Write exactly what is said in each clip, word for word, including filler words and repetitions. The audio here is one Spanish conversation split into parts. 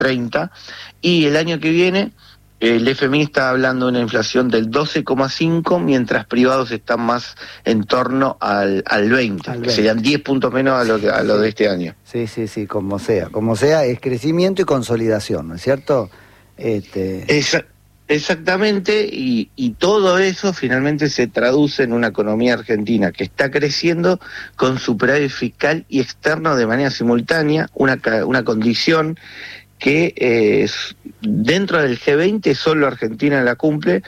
treinta, y el año que viene el F M I está hablando de una inflación del doce coma cinco, mientras privados están más en torno al, al veinte, al veinte, que serían diez puntos menos a lo, que, a lo de este año. Sí, sí, sí, como sea, como sea, es crecimiento y consolidación, ¿no es cierto? Este... Esa, exactamente, y, y todo eso finalmente se traduce en una economía argentina que está creciendo con superávit fiscal y externo de manera simultánea, una, una condición que eh, dentro del G veinte solo Argentina la cumple,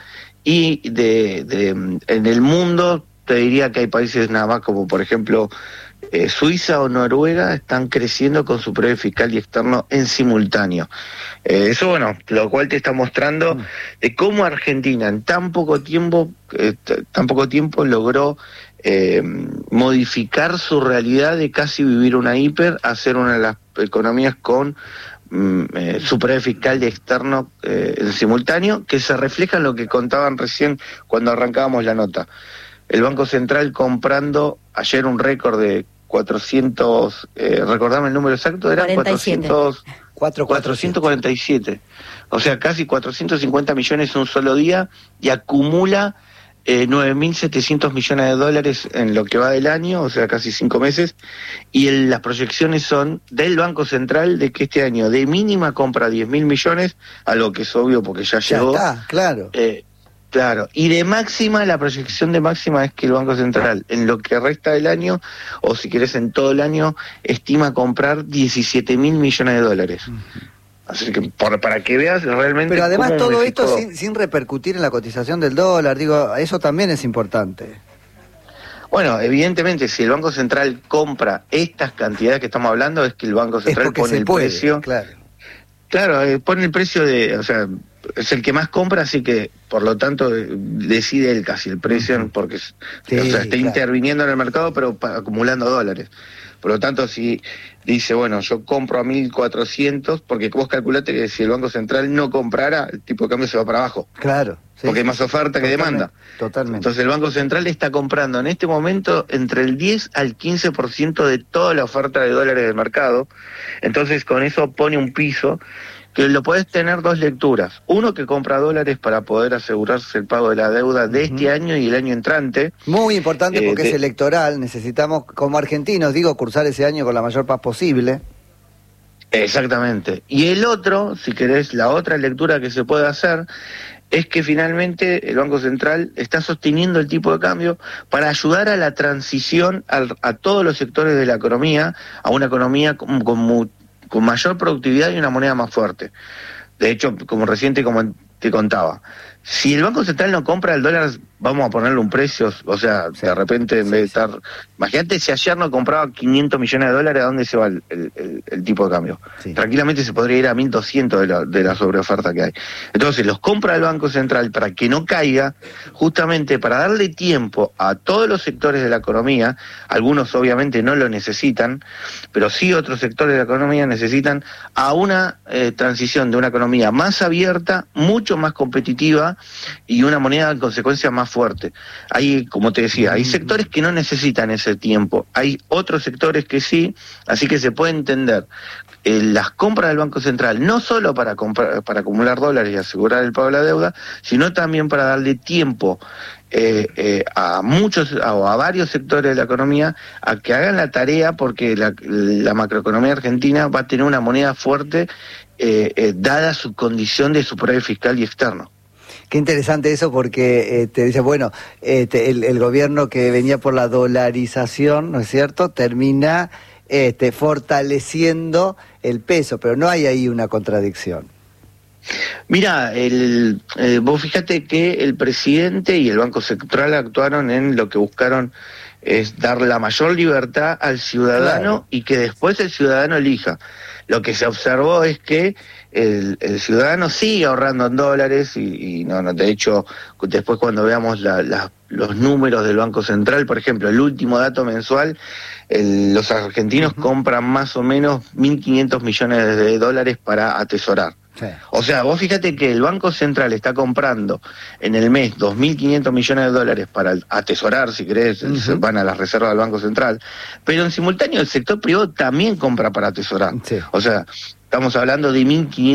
y de, de en el mundo te diría que hay países nada más como por ejemplo eh, Suiza o Noruega están creciendo con su superávit fiscal y externo en simultáneo. Eh, eso, bueno, lo cual te está mostrando de cómo Argentina en tan poco tiempo, eh, tan poco tiempo logró eh, modificar su realidad de casi vivir una hiper a ser una de las economías con Eh, superávit fiscal y externo eh, en simultáneo, que se refleja en lo que contaban recién cuando arrancábamos la nota. El Banco Central comprando ayer un récord de cuatrocientos, eh, recordame el número exacto, eran cuatrocientos, cuatrocientos cuarenta y siete, o sea, casi cuatrocientos cincuenta millones en un solo día, y acumula Eh, nueve mil setecientos millones de dólares en lo que va del año, o sea, casi cinco meses, y el, las proyecciones son del Banco Central de que este año de mínima compra diez mil millones, algo que es obvio porque ya, ya llegó. Está, claro. Eh, claro, y de máxima, la proyección de máxima es que el Banco Central, en lo que resta del año, o si querés en todo el año, estima comprar diecisiete mil millones de dólares. Uh-huh. Así que por, para que veas realmente... Pero además cómo todo modificó... esto sin, sin repercutir en la cotización del dólar, digo, eso también es importante. Bueno, evidentemente, si el Banco Central compra estas cantidades que estamos hablando, es que el Banco Central pone el puede, precio... Claro, claro eh, pone el precio de... O sea, es el que más compra, así que, por lo tanto, decide él casi el precio, uh-huh. porque sí, o sea, está claro. interviniendo en el mercado, pero pa, acumulando dólares. Por lo tanto, si dice, bueno, yo compro a mil cuatrocientos, porque vos calculate que si el Banco Central no comprara, el tipo de cambio se va para abajo. Claro. Sí, porque hay más oferta que demanda. Totalmente. Entonces el Banco Central está comprando en este momento entre el diez al quince por ciento de toda la oferta de dólares del mercado. Entonces con eso pone un piso que lo podés tener dos lecturas. Uno, que compra dólares para poder asegurarse el pago de la deuda de uh-huh. este año y el año entrante. Muy importante porque eh, de... es electoral. Necesitamos, como argentinos, digo, cursar ese año con la mayor paz posible. Exactamente. Y el otro, si querés, la otra lectura que se puede hacer es que finalmente el Banco Central está sosteniendo el tipo de cambio para ayudar a la transición al, a todos los sectores de la economía, a una economía con, con, con mayor productividad y una moneda más fuerte. De hecho, como reciente como te contaba, si el Banco Central no compra el dólar, vamos a ponerle un precio, o sea, sí, de repente en sí, vez de estar... Sí. Imagínate si ayer no compraba quinientos millones de dólares, ¿a dónde se va el, el, el, el tipo de cambio? Sí. Tranquilamente se podría ir a mil doscientos de la, de la sobreoferta que hay. Entonces los compra el Banco Central para que no caiga, justamente para darle tiempo a todos los sectores de la economía. Algunos obviamente no lo necesitan, pero sí otros sectores de la economía necesitan a una eh, transición de una economía más abierta, mucho más competitiva y una moneda en consecuencia más fuerte. Hay, como te decía, hay sectores que no necesitan ese tiempo, hay otros sectores que sí, así que se puede entender eh, las compras del Banco Central, no solo para comprar, para acumular dólares y asegurar el pago de la deuda, sino también para darle tiempo eh, eh, a muchos, a, a varios sectores de la economía a que hagan la tarea, porque la, la macroeconomía argentina va a tener una moneda fuerte eh, eh, dada su condición de superávit fiscal y externo. Qué interesante eso, porque eh, te dice, bueno, eh, te, el, el gobierno que venía por la dolarización, ¿no es cierto?, termina este, fortaleciendo el peso, pero no hay ahí una contradicción. Mira, el, eh, vos fíjate que el presidente y el Banco Central actuaron en lo que buscaron es dar la mayor libertad al ciudadano, claro, y que después el ciudadano elija. Lo que se observó es que el, el ciudadano sigue ahorrando en dólares y, y no, no, de hecho, después cuando veamos la, la, los números del Banco Central, por ejemplo, el último dato mensual, el, los argentinos uh-huh. compran más o menos mil quinientos millones de dólares para atesorar. Sí. O sea, vos fíjate que el Banco Central está comprando en el mes dos mil quinientos millones de dólares para atesorar, si querés, uh-huh. van a las reservas del Banco Central, pero en simultáneo el sector privado también compra para atesorar. Sí. O sea, estamos hablando de mil quinientos